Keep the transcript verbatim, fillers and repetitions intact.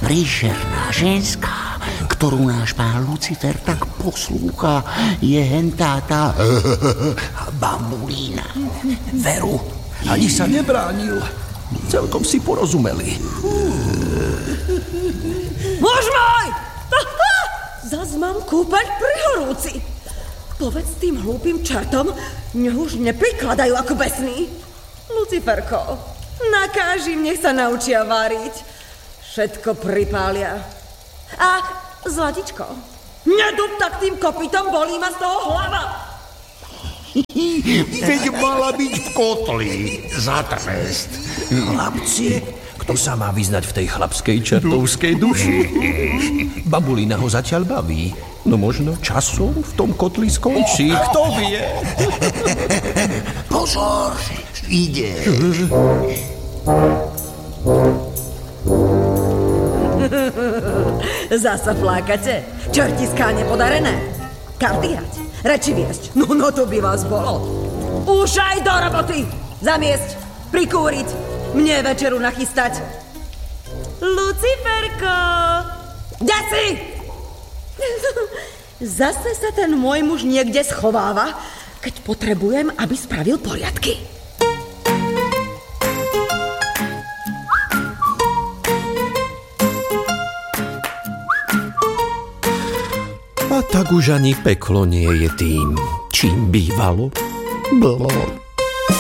príšerná ženská, ktorú náš pán Lucifer tak poslúcha, je hentá tá bambulína. Veru, ani sa nebránil. Celkom si porozumeli. Muž môj! Zas mám kúpeľ pri horúci. Povedz tým hlúpým čertom, nech už neprikladajú ako besní. Luciferko, nakáži im, nech sa naučia váriť. Všetko pripália. A Zlatičko, nedúb tak tým kopytom, bolí ma z toho hlava. Veď mala byť v kotli za trest. Chlapci, kto sa má vyznať v tej chlapskej čertovskej duši? Babulina ho zatiaľ baví. No možno časom v tom kotli skončí, kto vie? Pozor, ide. Zasa flákate? Čertiská nepodarené? Karty hrať? Reči viesť? No, no to by vás bolo. Už aj do roboty! Zamiesť, prikúriť, mne večeru nachystať. Luciferko! Kde si? Zase sa ten môj muž niekde schováva, keď potrebujem, aby spravil poriadky. A tak už ani peklo nie je tým, čím bývalo. Bolo.